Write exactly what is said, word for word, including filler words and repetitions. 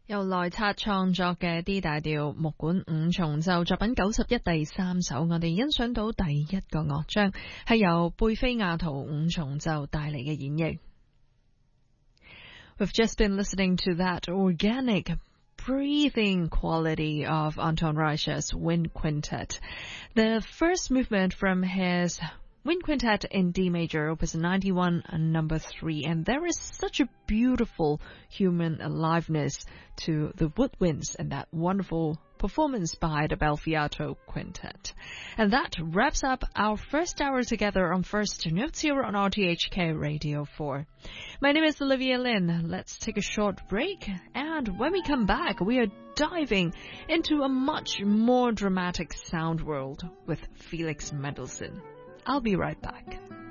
由萊察創作嘅 D 大調木管五重奏作品九十一第三首，我哋欣賞到第一個樂章係由貝菲亞圖五重奏帶嚟嘅演繹。We've just been listening to that organic breathing quality of Anton Reicher's Wind Quintet. The first movement from his Wind Quintet in D major, opus ninety-one, number three. And there is such a beautiful human aliveness to the woodwinds and that wonderful performance by the Belfiato Quintet. And that wraps up our first hour together on First Notes here on R T H K Radio four. My name is Olivia Lin. Let's take a short break. And when we come back, we are diving into a much more dramatic sound world with Felix Mendelssohn. I'll be right back.